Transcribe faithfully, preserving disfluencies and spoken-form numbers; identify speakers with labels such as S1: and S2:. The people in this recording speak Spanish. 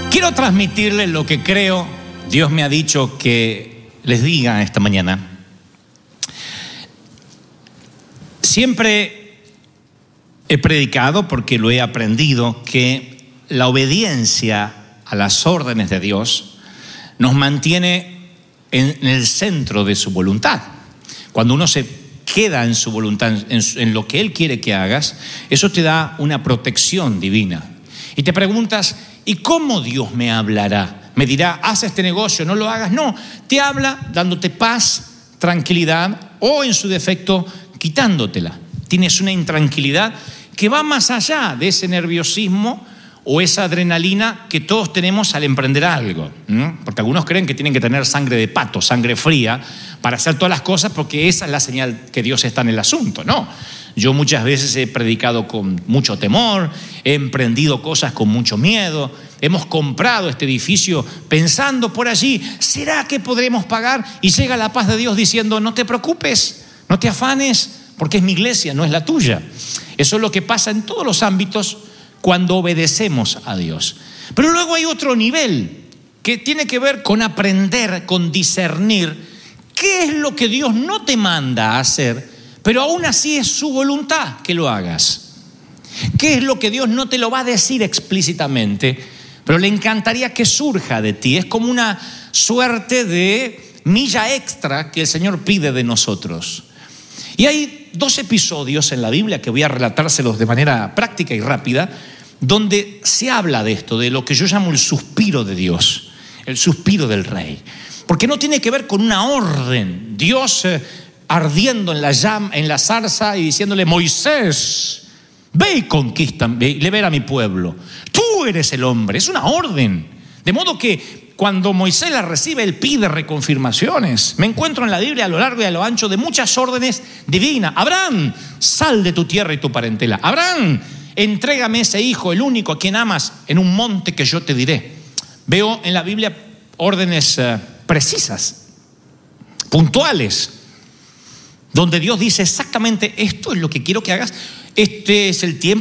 S1: Quiero transmitirles lo que creo Dios me ha dicho que les diga esta mañana. Siempre he predicado, porque lo he aprendido, que la obediencia a las órdenes de Dios nos mantiene en el centro de su voluntad. Cuando uno se queda en su voluntad, en, su, en lo que Él quiere que hagas, eso te da una protección divina. Y te preguntas, ¿y cómo Dios me hablará? Me dirá, haz este negocio, no lo hagas. No, te habla dándote paz, tranquilidad, o en su defecto, quitándola. Tienes una intranquilidad que va más allá de ese nerviosismo o esa adrenalina que todos tenemos al emprender algo, ¿no? Porque algunos creen que tienen que tener sangre de pato, sangre fría, para hacer todas las cosas, porque esa es la señal que Dios está en el asunto. No, yo muchas veces he predicado con mucho temor, he emprendido cosas con mucho miedo, hemos comprado este edificio pensando por allí, ¿será que podremos pagar? Y llega la paz de Dios diciendo, no te preocupes, no te afanes, porque es mi iglesia, no es la tuya. Eso es lo que pasa en todos los ámbitos cuando obedecemos a Dios. Pero luego hay otro nivel que tiene que ver con aprender, con discernir qué es lo que Dios no te manda a hacer, pero aún así es su voluntad que lo hagas. ¿Qué es lo que Dios no te lo va a decir explícitamente, pero le encantaría que surja de ti? Es como una suerte de milla extra que el Señor pide de nosotros. Y hay dos episodios en la Biblia que voy a relatárselos de manera práctica y rápida, donde se habla de esto, de lo que yo llamo el suspiro de Dios, el suspiro del rey. Porque no tiene que ver con una orden. Dios eh, ardiendo en la, llama, en la zarza y diciéndole, Moisés, ve y conquista, ve, libera a mi pueblo. Tú eres el hombre, es una orden. De modo que cuando Moisés la recibe, él pide reconfirmaciones. Me encuentro en la Biblia a lo largo y a lo ancho de muchas órdenes divinas. Abraham, sal de tu tierra y tu parentela. Abraham, entrégame ese hijo, el único a quien amas, en un monte que yo te diré. Veo en la Biblia órdenes uh, precisas, puntuales, donde Dios dice exactamente esto es lo que quiero que hagas. Este es el tiempo